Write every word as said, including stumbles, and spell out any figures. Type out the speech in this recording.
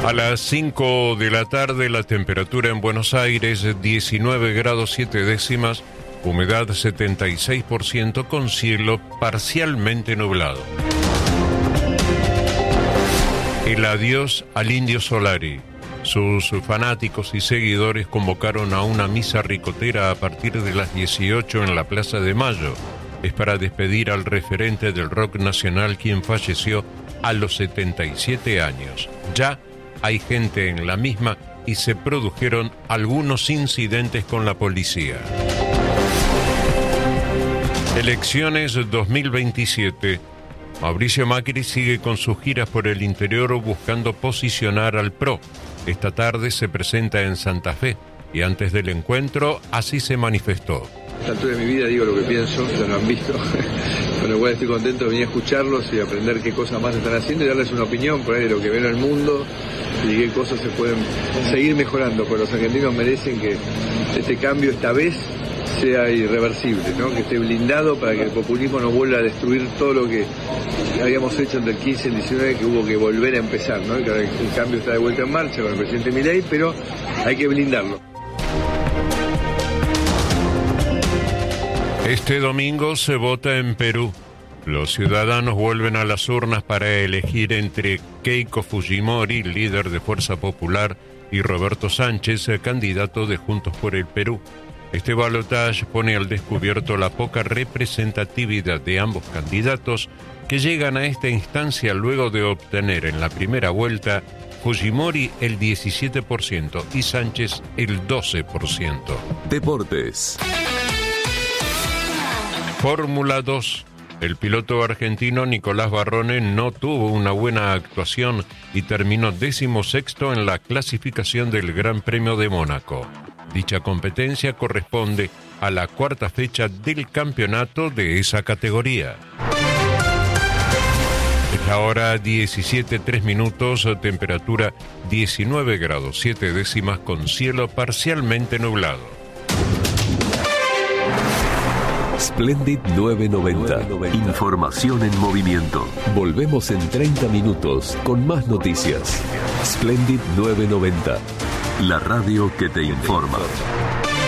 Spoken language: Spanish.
A las cinco de la tarde la temperatura en Buenos Aires diecinueve grados siete décimas, humedad setenta y seis por ciento con cielo parcialmente nublado. El adiós al Indio Solari. Sus fanáticos y seguidores convocaron a una misa ricotera a partir de las dieciocho en la Plaza de Mayo. Es para despedir al referente del rock nacional, quien falleció a los setenta y siete años. Ya hay gente en la misma y se produjeron algunos incidentes con la policía. Elecciones dos mil veintisiete. Mauricio Macri sigue con sus giras por el interior buscando posicionar al P R O. Esta tarde se presenta en Santa Fe y antes del encuentro así se manifestó. A esta altura de mi vida digo lo que pienso, ya lo han visto, con lo cual estoy contento de venir a escucharlos y aprender qué cosas más están haciendo y darles una opinión por ahí de lo que ven en el mundo y qué cosas se pueden seguir mejorando, porque los argentinos merecen que este cambio esta vez sea irreversible, ¿no? Que esté blindado para que el populismo no vuelva a destruir todo lo que habíamos hecho entre el quince y el diecinueve, que hubo que volver a empezar, ¿no? Que el cambio está de vuelta en marcha con el presidente Milei, pero hay que blindarlo. Este domingo se vota en Perú. Los ciudadanos vuelven a las urnas para elegir entre Keiko Fujimori, líder de Fuerza Popular, y Roberto Sánchez, candidato de Juntos por el Perú. Este balotaje pone al descubierto la poca representatividad de ambos candidatos que llegan a esta instancia luego de obtener en la primera vuelta Fujimori el diecisiete por ciento y Sánchez el doce por ciento. Deportes. Fórmula dos. El piloto argentino Nicolás Barrone no tuvo una buena actuación y terminó decimosexto en la clasificación del Gran Premio de Mónaco. Dicha competencia corresponde a la cuarta fecha del campeonato de esa categoría. Es la hora diecisiete, tres minutos, temperatura diecinueve grados siete décimas con cielo parcialmente nublado. Splendid novecientos noventa. Información en movimiento. Volvemos en treinta minutos con más noticias. Splendid novecientos noventa. La radio que te informa.